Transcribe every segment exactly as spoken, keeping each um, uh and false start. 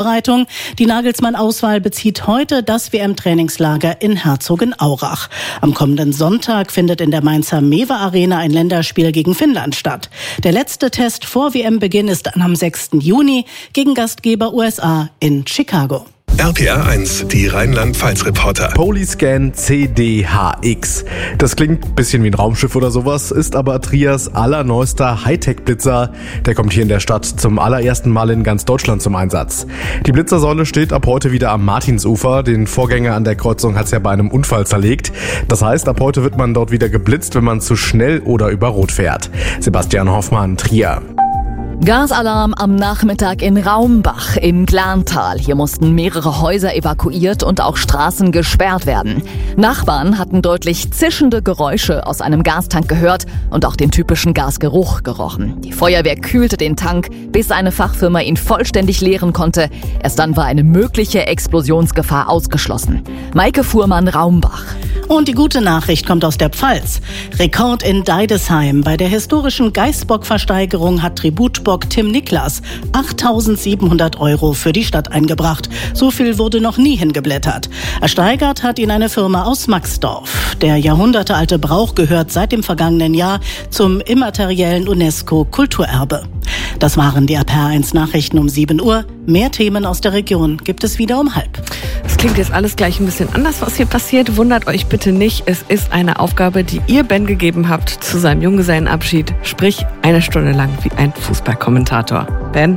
Vorbereitung. Die Nagelsmann-Auswahl bezieht heute das W M-Trainingslager in Herzogenaurach. Am kommenden Sonntag findet in der Mainzer Mewe Arena ein Länderspiel gegen Finnland statt. Der letzte Test vor W M-Beginn ist dann am sechsten Juni gegen Gastgeber U S A in Chicago. R P R eins, die Rheinland-Pfalz-Reporter. Polyscan C D H X. Das klingt ein bisschen wie ein Raumschiff oder sowas, ist aber Trias allerneuester Hightech-Blitzer. Der kommt hier in der Stadt zum allerersten Mal in ganz Deutschland zum Einsatz. Die Blitzersäule steht ab heute wieder am Martinsufer. Den Vorgänger an der Kreuzung hat es ja bei einem Unfall zerlegt. Das heißt, ab heute wird man dort wieder geblitzt, wenn man zu schnell oder über Rot fährt. Sebastian Hoffmann, Trier. Gasalarm am Nachmittag in Raumbach im Glantal. Hier mussten mehrere Häuser evakuiert und auch Straßen gesperrt werden. Nachbarn hatten deutlich zischende Geräusche aus einem Gastank gehört und auch den typischen Gasgeruch gerochen. Die Feuerwehr kühlte den Tank, bis eine Fachfirma ihn vollständig leeren konnte. Erst dann war eine mögliche Explosionsgefahr ausgeschlossen. Maike Fuhrmann, Raumbach. Und die gute Nachricht kommt aus der Pfalz. Rekord in Deidesheim. Bei der historischen Geißbock-Versteigerung hat Tributbock Tim Niklas achttausendsiebenhundert Euro für die Stadt eingebracht. So viel wurde noch nie hingeblättert. Ersteigert hat ihn eine Firma aus Maxdorf. Der jahrhundertealte Brauch gehört seit dem vergangenen Jahr zum immateriellen UNESCO-Kulturerbe. Das waren die R P R eins Nachrichten um sieben Uhr. Mehr Themen aus der Region gibt es wieder um halb. Es klingt jetzt alles gleich ein bisschen anders, was hier passiert. Wundert euch bitte nicht. Es ist eine Aufgabe, die ihr Ben gegeben habt zu seinem Junggesellenabschied. Sprich, eine Stunde lang wie ein Fußballkommentator. Ben?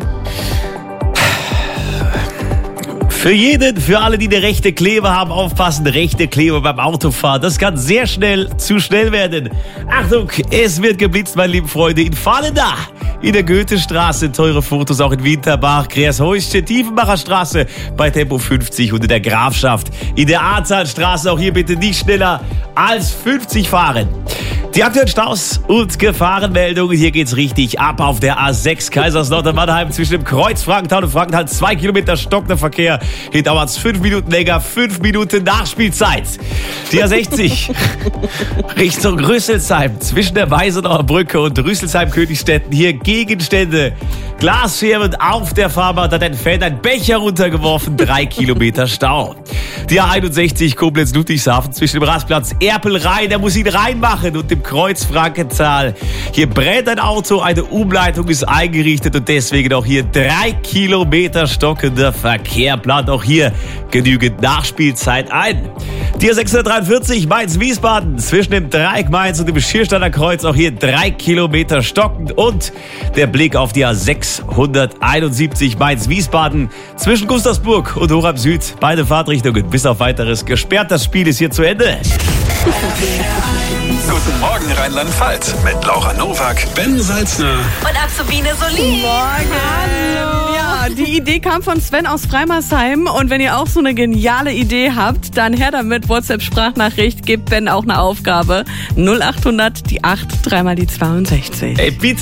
Für jeden, für alle, die eine rechte Kleber haben, aufpassen, rechte Kleber beim Autofahren. Das kann sehr schnell zu schnell werden. Achtung, es wird geblitzt, meine lieben Freunde, in Fallenda, in der Goethestraße. Teure Fotos auch in Winterbach, Kreashäusche, Tiefenbacher Straße bei Tempo fünfzig und in der Grafschaft. In der Ahrtalstraße auch hier bitte nicht schneller als fünfzig fahren. Die aktuellen Staus und Gefahrenmeldungen, hier geht's richtig ab auf der A sechs Kaiserslautern-Mannheim zwischen dem Kreuz Frankenthal und Frankenthal. Zwei Kilometer stockender Verkehr. Hier dauert's fünf Minuten länger, fünf Minuten Nachspielzeit. Die A sechzig Richtung Rüsselsheim zwischen der Weisenauer Brücke und Rüsselsheim-Königstetten. Hier Gegenstände, Glasscherben auf der Fahrbahn, hat ein Fan ein Becher runtergeworfen. Drei Kilometer Stau. Die A einundsechzig Koblenz-Ludwigshafen zwischen dem Rastplatz Erpel-Rhein, der muss ihn reinmachen, und dem Kreuz Frankenthal. Hier brennt ein Auto, eine Umleitung ist eingerichtet und deswegen auch hier drei Kilometer stockender Verkehr. Plant auch hier genügend Nachspielzeit ein. Die A sechshundertdreiundvierzig Mainz-Wiesbaden zwischen dem Dreieck Mainz und dem Schiersteiner Kreuz, auch hier drei Kilometer stockend, und der Blick auf die A sechshunderteinundsiebzig Mainz-Wiesbaden zwischen Gustavsburg und Hochheim Süd. Beide Fahrtrichtungen bis auf weiteres gesperrt. Das Spiel ist hier zu Ende. Guten Morgen Rheinland-Pfalz mit Laura Nowak, Ben Salzner und Azubine Solin. Morgen. Ja, die Idee kam von Sven aus Freimersheim, und wenn ihr auch so eine geniale Idee habt, dann her damit. WhatsApp-Sprachnachricht, gebt Ben auch eine Aufgabe. null acht hundert, die acht, dreimal die zweiundsechzig. Ey, bitte.